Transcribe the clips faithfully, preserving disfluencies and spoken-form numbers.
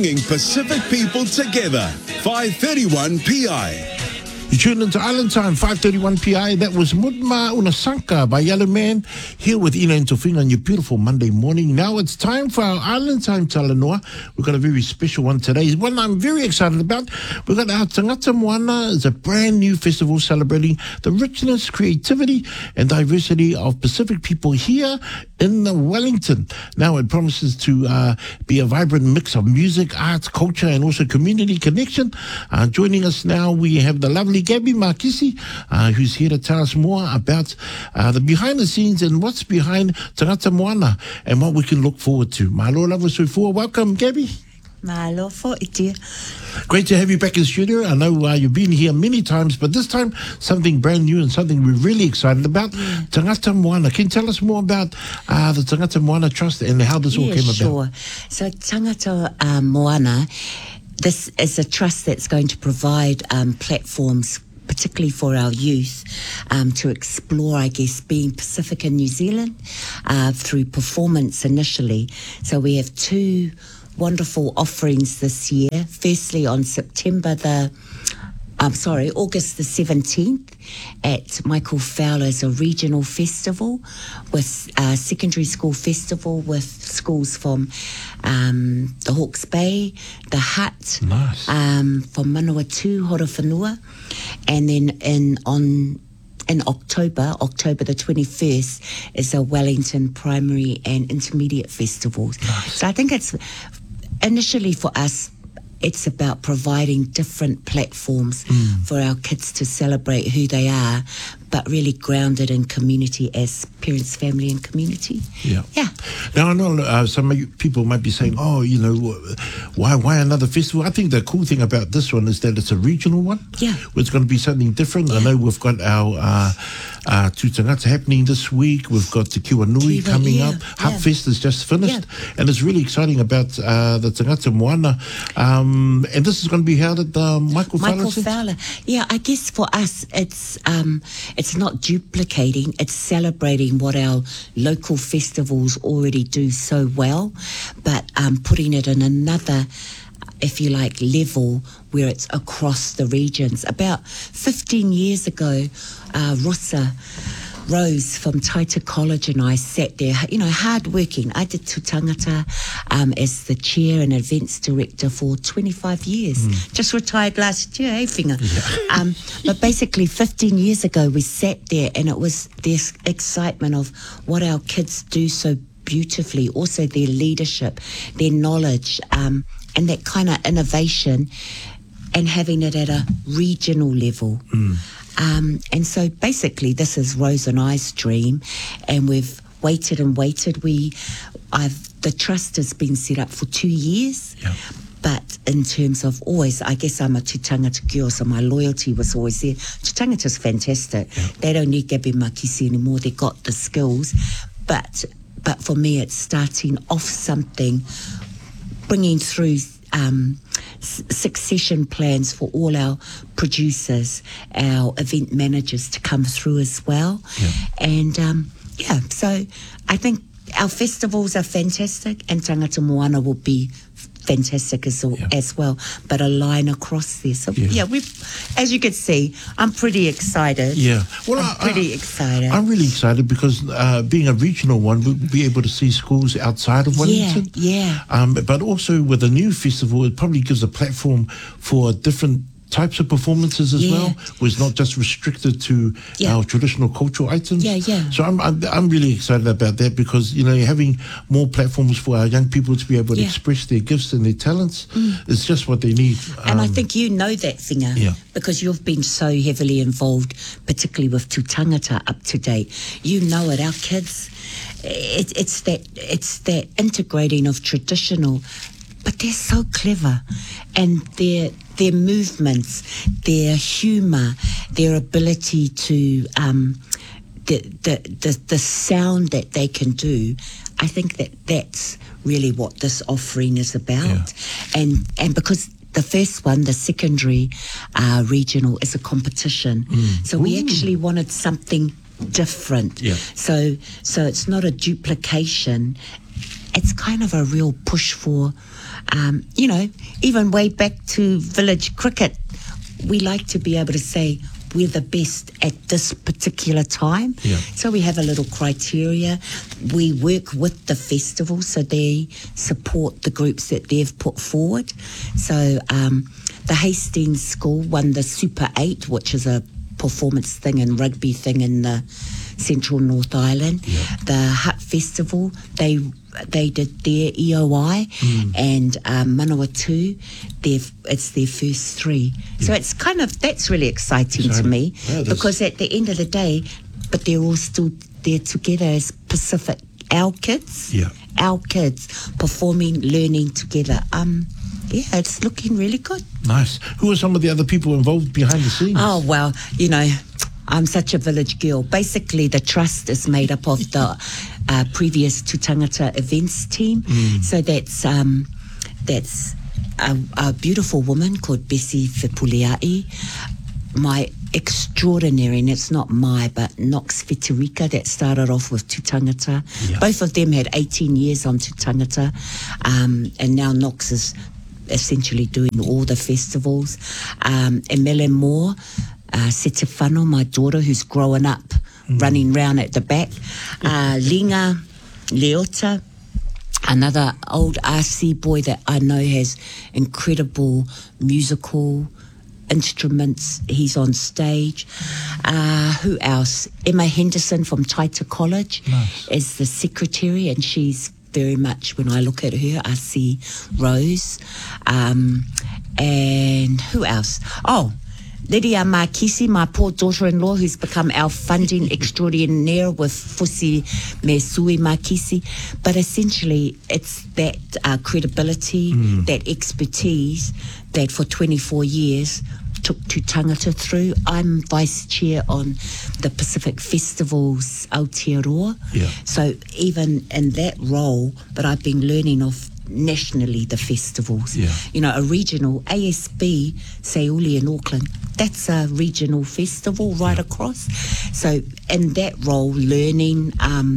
bringing Pacific people together. five thirty-one P I. You tuned into Island Time, five thirty-one P I. That was Mudma Unasanka by Yellow Man, here with Ina and Tofinga on your beautiful Monday morning. Now it's time for our Island Time Talanoa. We've got a very special one today, one I'm very excited about. We've got our Tangata Moana. It's a brand new festival celebrating the richness, creativity and diversity of Pacific people here in Wellington. Now it promises to uh, be a vibrant mix of music, arts, culture and also community connection. Uh, joining us now, we have the lovely Gabby Markisi, uh, who's here to tell us more about uh, the behind the scenes and what's behind Tangata Moana and what we can look forward to. Mahalo lava soi. Welcome, Gabby. Mahalo fo itia. Great to have you back in the studio. I know uh, you've been here many times, but this time something brand new and something we're really excited about. Mm. Tangata Moana. Can you tell us more about uh, the Tangata Moana Trust and how this yeah, all came sure. about? So Tangata uh, Moana, this is a trust that's going to provide um, platforms, particularly for our youth, um, to explore, I guess, being Pacific in New Zealand uh, through performance initially. So we have two wonderful offerings this year. Firstly, on September the, I'm sorry, August the seventeenth at Michael Fowler's a regional festival with a secondary school festival with schools from um, the Hawke's Bay, the Hut, nice. um, from Manawatu, Horowhenua, and then in on in October, October the twenty-first, is a Wellington Primary and Intermediate Festival. Nice. So I think it's initially for us, it's about providing different platforms mm. for our kids to celebrate who they are, but really grounded in community as parents, family and community. Yeah. Yeah. Now, I know uh, some people might be saying, oh, you know, why why another festival? I think the cool thing about this one is that it's a regional one. Yeah. It's going to be something different. Yeah. I know we've got our uh, uh, Tū Tangata happening this week. We've got the Kiwanui Kiwa, coming yeah, up. Hub yeah. Fest is just finished. Yeah. And it's really exciting about uh, the Tangata Moana. Um, and this is going to be held at the Michael Fowler Michael Centre? Fowler. Yeah, I guess for us, it's um, it's not duplicating, it's celebrating what our local festivals already do so well, but um, putting it in another, if you like, level where it's across the regions. About fifteen years ago, uh, Rosa Rose from Taita College and I sat there, you know, hard working. I did Tū Tangata um, as the chair and events director for twenty-five years. Mm. Just retired last year, hey, Finger? Yeah. Um, but basically fifteen years ago, we sat there and it was this excitement of what our kids do so beautifully, also their leadership, their knowledge, um, and that kind of innovation, and having it at a regional level. Mm. Um, and so basically this is Rose and I's dream, and we've waited and waited. We, I've, the trust has been set up for two years, yeah. but in terms of always, I guess I'm a Tū Tangata girl, so my loyalty was always there. Tū Tangata's fantastic. Yeah. They don't need Gabby Markisi anymore. They got the skills, but but for me, it's starting off something, bringing through Um, s- succession plans for all our producers, our event managers to come through as well. Yeah. And um, yeah, so I think our festivals are fantastic, and Tangata Moana will be fantastic as, yeah. as well, but a line across there. So yeah, yeah we've, as you can see, I'm pretty excited. Yeah, well, I'm I, pretty I, excited. I'm really excited because uh, being a regional one, we'll be able to see schools outside of Wellington. Yeah, yeah. Um, but also with a new festival, it probably gives a platform for different types of performances as yeah. well, where it's not just restricted to yeah. our traditional cultural items. Yeah, yeah. So I'm, I'm I'm really excited about that because, you know, having more platforms for our young people to be able to yeah. express their gifts and their talents mm. is just what they need. And um, I think you know that, Finger, yeah. because you've been so heavily involved, particularly with Tū Tangata up to date. You know it, our kids, it, it's that it's that integrating of traditional, but they're so clever, and their their movements, their humour, their ability to um, the, the the the sound that they can do. I think that that's really what this offering is about, yeah. and and because the first one, the secondary uh, regional, is a competition, mm. so we Ooh. actually wanted something different. Yeah. So so it's not a duplication. it's kind of a real push for, um, you know, even way back to village cricket, we like to be able to say we're the best at this particular time. Yeah. So we have a little criteria. We work with the festival, so they support the groups that they've put forward. So um, the Hastings School won the Super eight, which is a performance thing and rugby thing in the Central North Island. Yeah. The Hut Festival, they they did their E O I, mm. and um, Manawatu, it's their first three. Yeah. So it's kind of, that's really exciting Exciting. to me, yeah, because at the end of the day, but they're all still there together as Pacific, our kids, yeah. our kids performing, learning together. Um, yeah, it's looking really good. Nice. Who are some of the other people involved behind the scenes? Oh, well, you know, I'm such a village girl. Basically, the trust is made up of the uh, previous Tū Tangata events team. Mm. So that's um, that's a, a beautiful woman called Bessie Fepuleai. My extraordinary, and it's not my, but Knox Fetuika that started off with Tū Tangata. Yeah. Both of them had eighteen years on Tū Tangata, um, and now Knox is essentially doing all the festivals. Um, Emele Moore, uh, Setefano, my daughter, who's growing up, mm. running round at the back. Uh, Linga Leota, another old R C boy that I know has incredible musical instruments. He's on stage. Uh, who else? Emma Henderson from Taita College nice. is the secretary, and she's very much, when I look at her, I see Rose. Um, and who else? Oh, Lydia Markisi, my poor daughter-in-law, who's become our funding extraordinaire with Fusi Me Sui Markisi. But essentially, it's that uh, credibility, mm. that expertise that for twenty-four years took Tū Tangata through. I'm vice chair on the Pacific Festivals Aotearoa. Yeah. So even in that role, but I've been learning of nationally the festivals. Yeah. You know, a regional, A S B, Seuli in Auckland, that's a regional festival right yeah. across. So in that role, learning, um,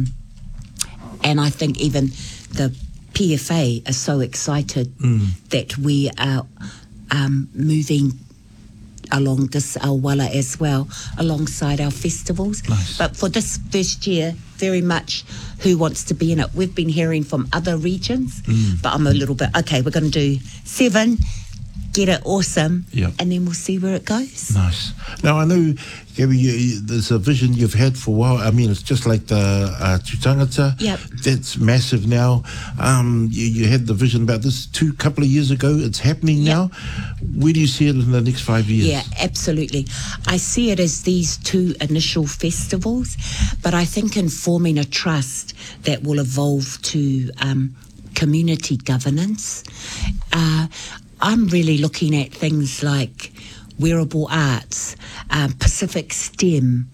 and I think even the P F A are so excited mm. that we are um, moving along this Awala as well, alongside our festivals. Nice. But for this first year, very much who wants to be in it. We've been hearing from other regions, mm. but I'm a little bit, okay, we're going to do seven, get it awesome, yep. and then we'll see where it goes. Nice. Now, I know, Gabby, you, you, there's a vision you've had for a while. I mean, it's just like the uh, Tū Tangata. Yep. That's massive now. Um, you, you had the vision about this two couple of years ago. It's happening yep. now. Where do you see it in the next five years? Yeah, absolutely. I see it as these two initial festivals, but I think in forming a trust that will evolve to um, community governance, uh, I'm really looking at things like wearable arts, um, Pacific STEM,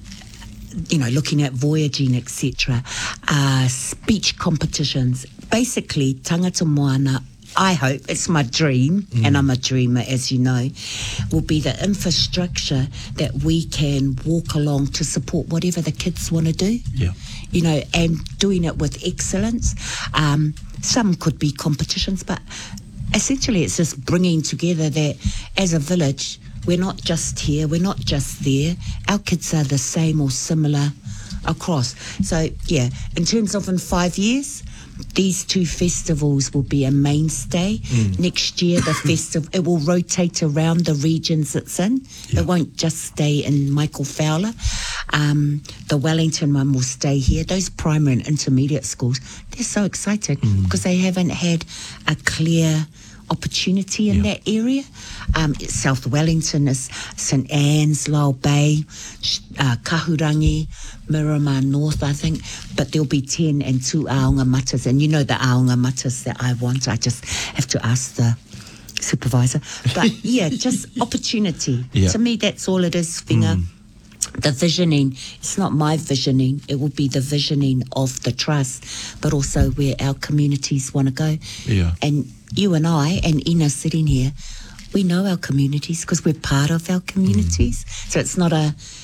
you know, looking at voyaging, et cetera, uh, speech competitions. Basically, Tangata Moana, I hope, it's my dream, mm. and I'm a dreamer, as you know, will be the infrastructure that we can walk along to support whatever the kids want to do. Yeah. You know, and doing it with excellence. Um, some could be competitions, but essentially it's just bringing together that as a village, we're not just here, we're not just there. Our kids are the same or similar across. So, yeah, in terms of in five years, these two festivals will be a mainstay. Mm. Next year, the festival, it will rotate around the regions it's in. Yeah. It won't just stay in Michael Fowler. Um, the Wellington one will stay here. Those primary and intermediate schools, they're so excited mm. because they haven't had a clear opportunity in yeah. that area. Um, South Wellington is St Anne's, Lyle Bay, uh, Kahurangi, Miramar North, I think, but there'll be ten and two Aonga Matas, and you know the Aonga Matas that I want. I just have to ask the supervisor. But yeah, just opportunity. Yeah. To me, that's all it is, Finger. Mm. The visioning, it's not my visioning, it will be the visioning of the trust, but also where our communities want to go. Yeah. And you and I, and Ina sitting here, we know our communities because we're part of our communities. Mm. So it's not a,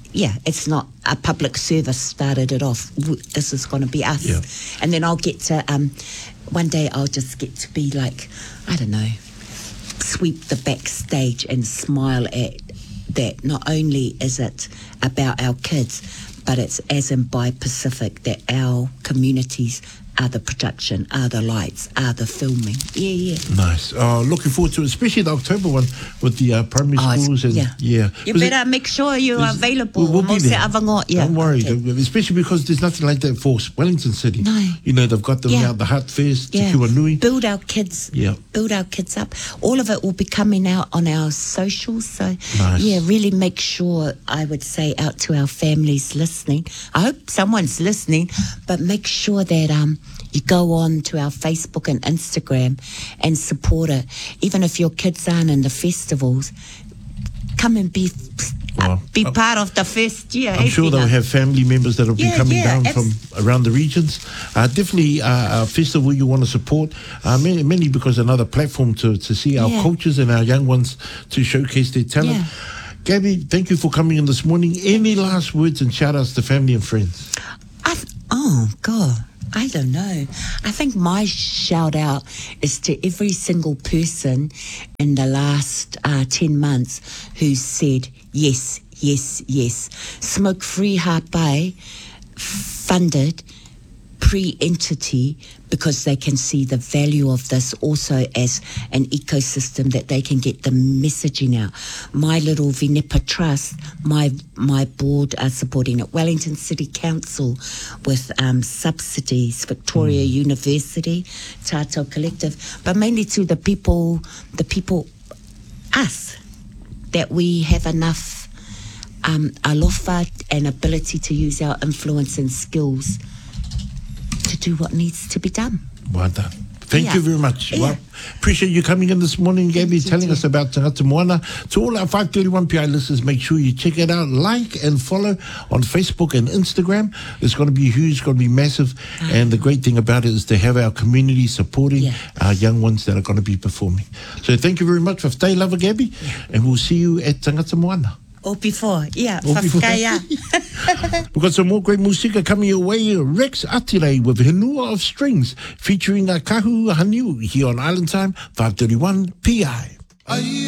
yeah, it's not a public service started it off. This is going to be us. Yeah. And then I'll get to, um, one day I'll just get to be like, I don't know, sweep the backstage and smile at that. Not only is it about our kids, but it's as in by Pacific that our communities are the production, are the lights, are the filming. Yeah, yeah. Nice. Uh, looking forward to it, especially the October one with the uh, primary Oh, it's- schools. And yeah. yeah. You 'Cause better it- make sure you're there's- available. We'll, we'll be Mo se there. avango- yeah, Don't worry, okay. especially because there's nothing like that for Wellington City. No. You know, they've got them Yeah. out, the Heart Fest, Yeah. Te Kiwanui. Build our kids. Yeah. Build our kids up. All of it will be coming out on our socials. So, Nice. yeah, really make sure, I would say, out to our families listening. I hope someone's listening, but make sure that um you go on to our Facebook and Instagram and support it. Even if your kids aren't in the festivals, come and be Well, be I'm- part of the first year. I'm sure they'll have family members that will be Yeah, coming yeah, down abs- from around the regions. Uh, definitely uh, a festival you want to support, uh, many, many because another platform to, to see our Yeah. coaches and our young ones to showcase their talent. Yeah. Gabby, thank you for coming in this morning. Any last words and shout outs to family and friends? I th- oh, God. I don't know. I think my shout out is to every single person in the last uh, ten months who said yes, yes, yes. Smoke Free Hapai funded pre-entity because they can see the value of this also as an ecosystem that they can get the messaging out. My little Vinepa Trust, my my board are supporting it. Wellington City Council with um, subsidies, Victoria mm. University, Tātou Collective, but mainly to the people, the people, us, that we have enough um, alofa and ability to use our influence and skills to do what needs to be done. Well done. Thank Yeah. you very much. Yeah. Well, appreciate you coming in this morning, Gabby, you, telling too. us about Tangata Moana. To all our five thirty-one P I listeners, make sure you check it out, like and follow on Facebook and Instagram. It's going to be huge, it's going to be massive. Ah. And the great thing about it is to have our community supporting Yeah. our young ones that are going to be performing. So thank you very much for stay lover, Gabby. And we'll see you at Tangata Moana. Or before, yeah, Or before. whakaya. We've got some more great music coming your way. Rex Atire with Henua of Strings featuring a Kahu Haniu here on Island Time, five thirty-one P I.